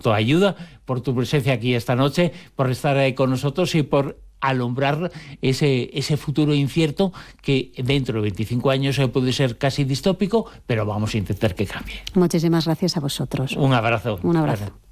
tu ayuda, por tu presencia aquí esta noche, por estar con nosotros y por alumbrar ese futuro incierto que dentro de 25 años puede ser casi distópico, pero vamos a intentar que cambie. Muchísimas gracias a vosotros. Un abrazo. Un abrazo.